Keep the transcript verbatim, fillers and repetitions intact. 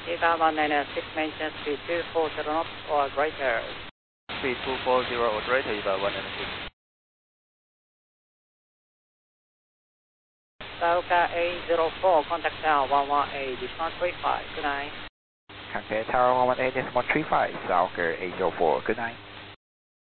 Eva one nine six, maintain speed two four zero knots or greater. Speed two four zero or greater, Eva one nine six. Sauka eight zero four, contact tower one one eight, decimal three five, good night. Contact tower one one eight, decimal three five, Sauka eight zero four, good night.